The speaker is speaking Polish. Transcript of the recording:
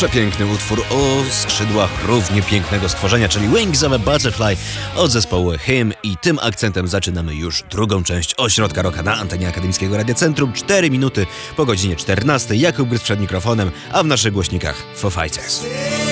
Przepiękny utwór o skrzydłach równie pięknego stworzenia, czyli Wings of a Butterfly od zespołu Him, i tym akcentem zaczynamy już drugą część Ośrodka Rocka na antenie Akademickiego Radia Centrum. 4 minuty po godzinie 14. Jakub Gryc przed mikrofonem, a w naszych głośnikach Foo Fighters.